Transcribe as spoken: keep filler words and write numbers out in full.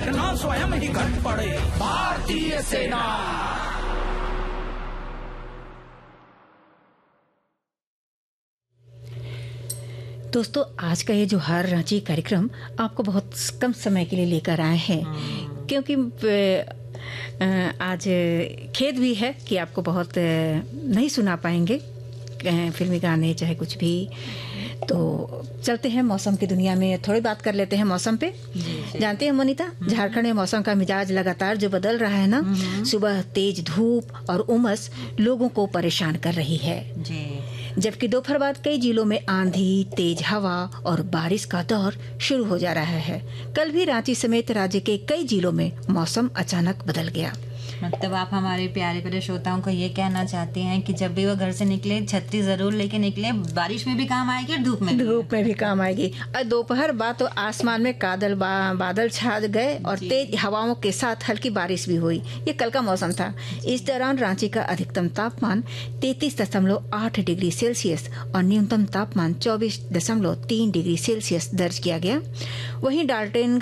देखना स्वयं ही घट पड़े। भारतीय सेना। दोस्तों, आज का ये जो हर रांची कार्यक्रम आपको बहुत कम समय के लिए लेकर आए हैं, क्योंकि आज खेद भी है कि आपको बहुत नहीं सुना पाएंगे फिल्मी गाने चाहे कुछ भी। तो चलते हैं मौसम की दुनिया में, थोड़ी बात कर लेते हैं मौसम पे। जानते हैं मोनिता, झारखंड में मौसम का मिजाज लगातार जो बदल रहा है ना, सुबह तेज धूप और उमस लोगों को परेशान कर रही है जी। जबकि दोपहर बाद कई जिलों में आंधी, तेज हवा और बारिश का दौर शुरू हो जा रहा है। कल भी रांची समेत राज्य के कई जिलों में मौसम अचानक बदल गया। मतलब आप हमारे प्यारे प्यारे श्रोताओं को ये कहना चाहते हैं कि जब भी वो घर से निकले छतरी जरूर लेके निकले, बारिश में भी काम आएगी और धूप में धूप में भी काम आएगी। और दोपहर बाद तो आसमान में कादल बा, बादल छा गए और तेज हवाओं के साथ हल्की बारिश भी हुई। ये कल का मौसम था। इस दौरान रांची का अधिकतम तापमान तैतीस दशमलव आठ डिग्री सेल्सियस और न्यूनतम तापमान चौबीस दशमलव तीन डिग्री सेल्सियस दर्ज किया गया। वहीं डाल्टन